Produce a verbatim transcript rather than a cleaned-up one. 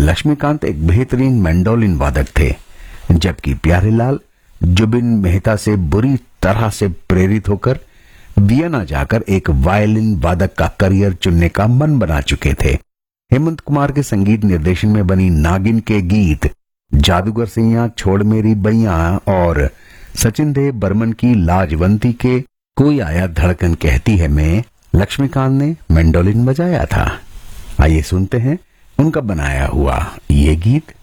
लक्ष्मीकांत एक बेहतरीन मैंडोलिन वादक थे, जबकि प्यारेलाल जुबिन मेहता से बुरी तरह से प्रेरित होकर वियना जाकर एक वायलिन वादक का करियर चुनने का मन बना चुके थे। हेमंत कुमार के संगीत निर्देशन में बनी नागिन के गीत जादूगर सिंह छोड़ मेरी बैया और सचिन देव बर्मन की लाजवंती के कोई आया धड़कन कहती है में लक्ष्मीकांत ने मैंडोलिन बजाया था। आइए सुनते हैं उनका बनाया हुआ ये गीत।